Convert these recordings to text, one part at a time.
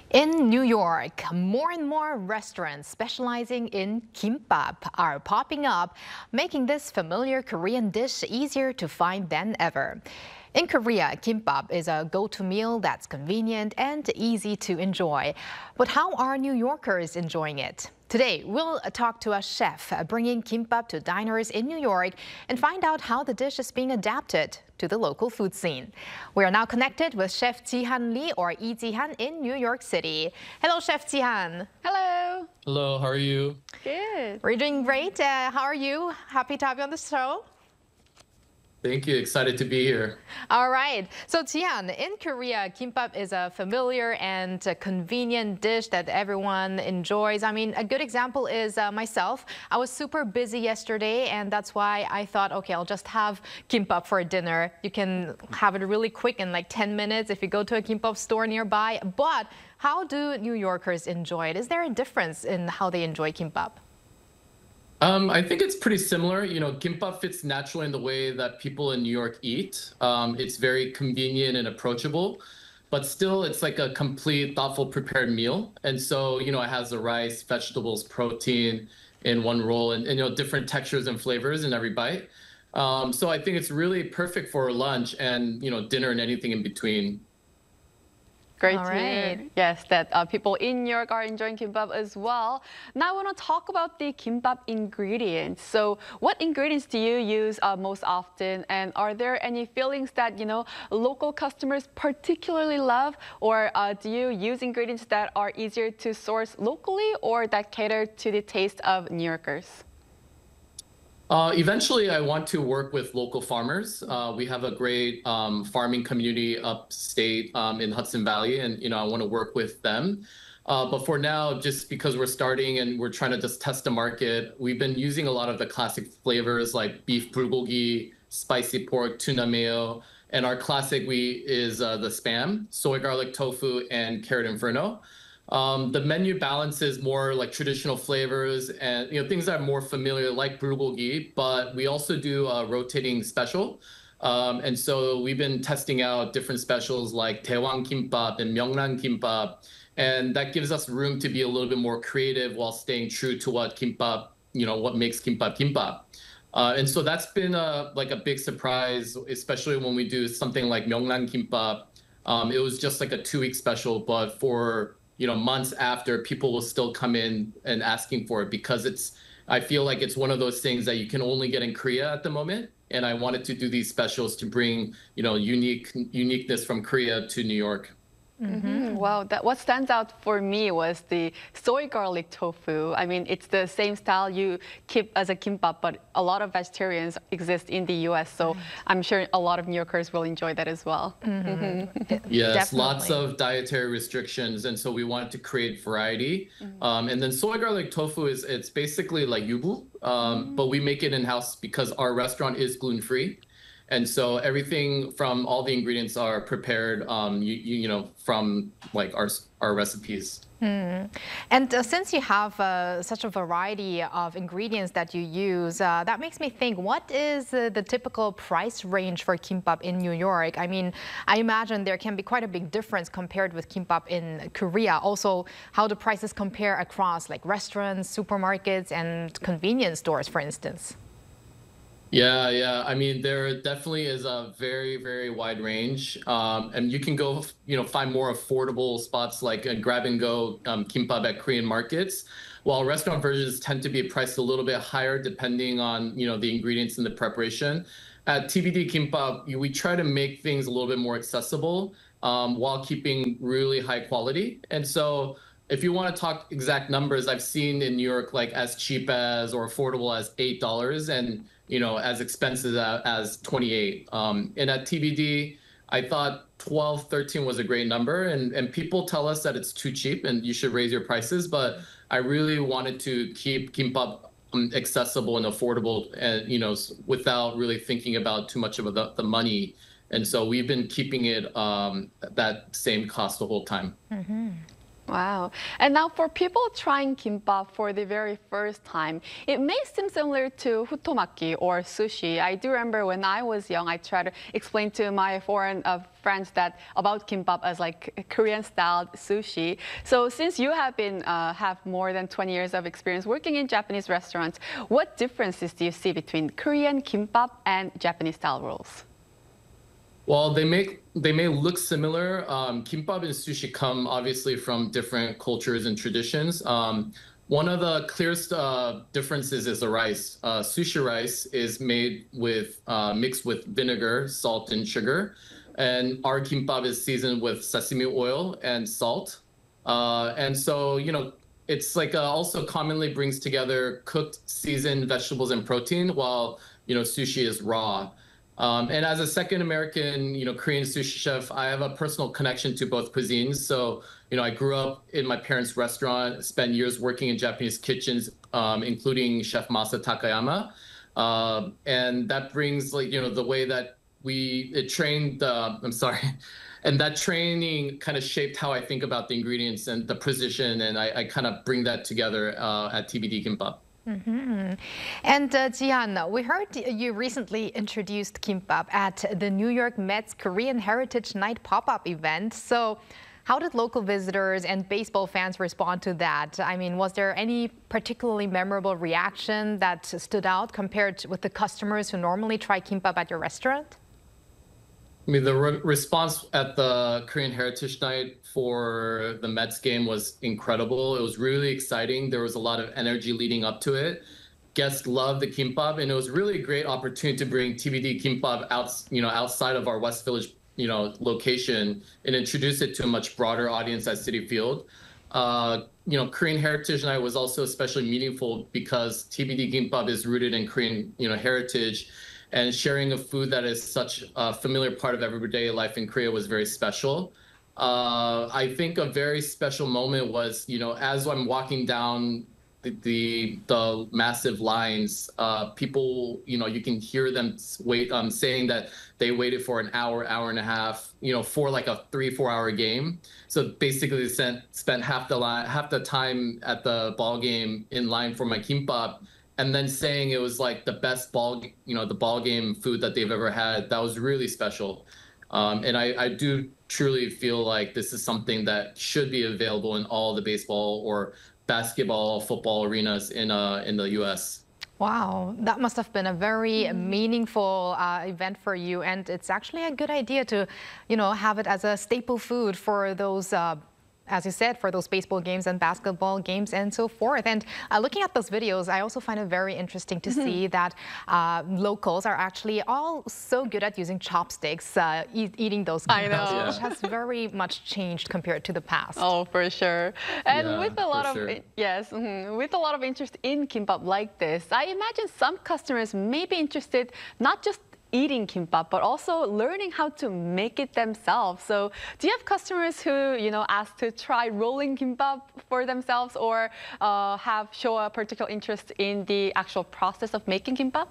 In New York, more and more restaurants specializing in kimbap are popping up, making this familiar Korean dish easier to find than ever. In Korea, kimbap is a go-to meal that's convenient and easy to enjoy. But how are New Yorkers enjoying it? Today, we'll talk to a chef bringing kimbap to diners in New York and find out how the dish is being adapted to the local food scene. We are now connected with Chef Jihan Lee, or Lee Jihan, in New York City. Hello, Chef Jihan. Hello. Hello, how are you? Good. We're doing great. How are you? Happy to have you on the show. Thank you. Excited to be here. All right. So Jihan, in Korea, kimbap is a familiar and convenient dish that everyone enjoys. I mean, a good example is myself. I was super busy yesterday, and that's why I thought, okay, I'll just have kimbap for dinner. You can have it really quick in like 10 minutes if you go to a kimbap store nearby. But how do New Yorkers enjoy it? Is there a difference in how they enjoy kimbap? I think it's pretty similar. You know, kimbap fits naturally in the way that people in New York eat. It's very convenient and approachable, but still it's like a complete, thoughtful, prepared meal. And so, you know, it has the rice, vegetables, protein in one roll and you know, different textures and flavors in every bite. So I think it's really perfect for lunch and, you know, dinner and anything in between. Great All to hear. right. Yes, that people in New York are enjoying kimbap as well. Now I want to talk about the kimbap ingredients. So what ingredients do you use most often? And are there any fillings that, you know, local customers particularly love? Or do you use ingredients that are easier to source locally or that cater to the taste of New Yorkers? Eventually, I want to work with local farmers. We have a great farming community upstate in Hudson Valley, and you know I want to work with them. But for now, just because we're starting and we're trying to just test the market, we've been using a lot of the classic flavors like beef bulgogi, spicy pork, tuna mayo, and our classic is the Spam, soy garlic tofu, and carrot inferno. The menu balances more like traditional flavors and you know things that are more familiar like bulgogi, but we also do a rotating special. And so we've been testing out different specials like Daewang Kimbap and Myeongnan Kimbap, and that gives us room to be a little bit more creative while staying true to what kimbap, you know, what makes kimbap kimbap. And so that's been like a big surprise, especially when we do something like Myeongnan Kimbap. It was just like a 2-week special, but for you know, months after, people will still come in and asking for it because I feel like it's one of those things that you can only get in Korea at the moment. And I wanted to do these specials to bring, you know, uniqueness from Korea to New York. Wow, what stands out for me was the soy garlic tofu. I mean, it's the same style you keep as a kimbap, but a lot of vegetarians exist in the US, so I'm sure a lot of New Yorkers will enjoy that as well. Yes, Definitely. lots of dietary restrictions, and so we wanted to create variety. And then soy garlic tofu it's basically like yubu, but we make it in-house because our restaurant is gluten-free. And so everything from all the ingredients are prepared, you know, from like our recipes. And since you have such a variety of ingredients that you use, that makes me think, what is the typical price range for kimbap in New York? I mean, I imagine there can be quite a big difference compared with kimbap in Korea. Also, how the prices compare across like restaurants, supermarkets, and convenience stores, for instance. Yeah. I mean, there definitely is a very, very wide range. And you can go, you know, find more affordable spots like a grab and go kimbap at Korean markets, while restaurant versions tend to be priced a little bit higher depending on, you know, the ingredients and the preparation. At TBD Kimbap, we try to make things a little bit more accessible while keeping really high quality. And so if you want to talk exact numbers, I've seen in New York like as cheap as or affordable as $8 and you know as expensive as 28. And at TBD, I thought 12, 13 was a great number, and people tell us that it's too cheap and you should raise your prices. But I really wanted to keep kimbap accessible and affordable, and you know without really thinking about too much of the money. And so we've been keeping it that same cost the whole time. Wow. And now for people trying kimbap for the very first time, it may seem similar to hutomaki or sushi. I do remember when I was young, I tried to explain to my foreign friends that about kimbap as like Korean-style sushi. So since you have more than 20 years of experience working in Japanese restaurants, what differences do you see between Korean kimbap and Japanese-style rolls? Well, they may look similar. Kimbap and sushi come obviously from different cultures and traditions. One of the clearest differences is the rice. Sushi rice is made with mixed with vinegar, salt, and sugar, and our kimbap is seasoned with sesame oil and salt. And so, it's like also commonly brings together cooked, seasoned vegetables and protein, while sushi is raw. And as a second American, Korean sushi chef, I have a personal connection to both cuisines. So, I grew up in my parents' restaurant, spent years working in Japanese kitchens, including Chef Masa Takayama. And that brings the way that it trained, I'm sorry. And that training kind of shaped how I think about the ingredients and the precision. And I kind of bring that together at TBD Kimbap. And Jihan, we heard you recently introduced kimbap at the New York Mets Korean Heritage Night pop-up event. So how did local visitors and baseball fans respond to that? I mean, was there any particularly memorable reaction that stood out compared with the customers who normally try kimbap at your restaurant? I mean, the response at the Korean Heritage Night for the Mets game was incredible. It was really exciting. There was a lot of energy leading up to it. Guests loved the kimbap, and it was really a great opportunity to bring TBD Kimbap outside of our West Village, location and introduce it to a much broader audience at Citi Field. Korean Heritage Night was also especially meaningful because TBD Kimbap is rooted in Korean, heritage. And sharing a food that is such a familiar part of everyday life in Korea was very special. I think a very special moment was, as I'm walking down the massive lines, people, you can hear them saying that they waited for an hour and a half, for like a 3-4 hour game. So basically, they spent half the time at the ball game in line for my kimbap. And then saying it was like the best the ball game food that they've ever had. That was really special. And I do truly feel like this is something that should be available in all the baseball or basketball, football arenas in the US. Wow, that must have been a very meaningful event for you. And it's actually a good idea to, have it as a staple food for those as you said, for those baseball games and basketball games and so forth. And looking at those videos, I also find it very interesting to see that locals are actually all so good at using chopsticks, eating those kimbap, which has very much changed compared to the past. Oh, for sure. And with a lot of with a lot of interest in kimbap like this, I imagine some customers may be interested not just eating kimbap, but also learning how to make it themselves. So do you have customers who, ask to try rolling kimbap for themselves or show a particular interest in the actual process of making kimbap?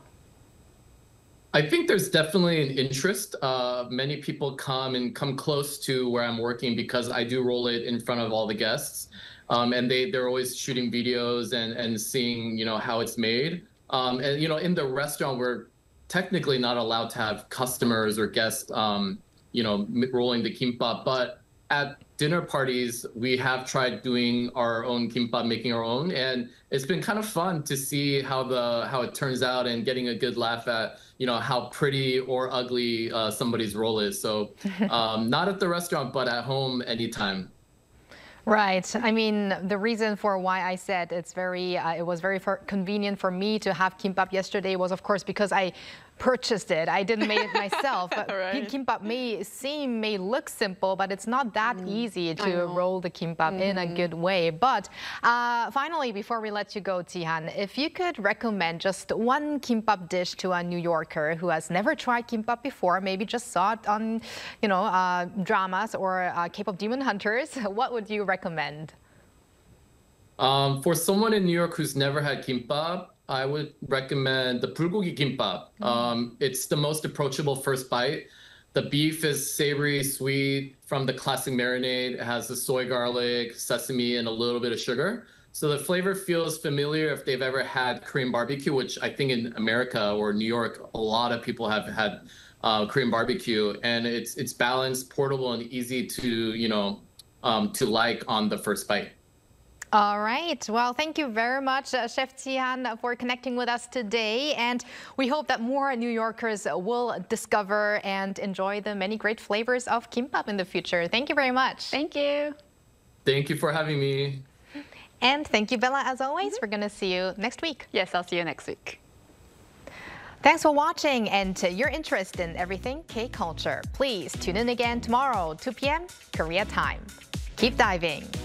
I think there's definitely an interest. Many people come close to where I'm working because I do roll it in front of all the guests. And they're always shooting videos and seeing, how it's made. And, in the restaurant, we're technically not allowed to have customers or guests, rolling the kimbap. But at dinner parties, we have tried doing our own kimbap, making our own, and it's been kind of fun to see how it turns out and getting a good laugh at, how pretty or ugly somebody's roll is. So not at the restaurant, but at home anytime. Right. I mean, the reason for why I said it was very convenient for me to have kimbap yesterday was, of course, because I purchased it. I didn't make it myself. But kimbap may look simple, but it's not that easy to roll the kimbap in a good way. But finally, before we let you go, Jihan, if you could recommend just one kimbap dish to a New Yorker who has never tried kimbap before, maybe just saw it on, dramas or K-pop Demon Hunters, what would you recommend? For someone in New York who's never had kimbap, I would recommend the bulgogi kimbap. It's the most approachable first bite. The beef is savory, sweet from the classic marinade. It has the soy garlic, sesame, and a little bit of sugar. So the flavor feels familiar if they've ever had Korean barbecue, which I think in America or New York, a lot of people have had Korean barbecue, and it's balanced, portable, and easy to to like on the first bite. All right. Well, thank you very much, Chef Ji-han, for connecting with us today. And we hope that more New Yorkers will discover and enjoy the many great flavors of kimbap in the future. Thank you very much. Thank you. Thank you for having me. And thank you, Bella, as always. We're going to see you next week. Yes, I'll see you next week. Thanks for watching and your interest in everything K-culture. Please tune in again tomorrow, 2 p.m. Korea time. Keep diving.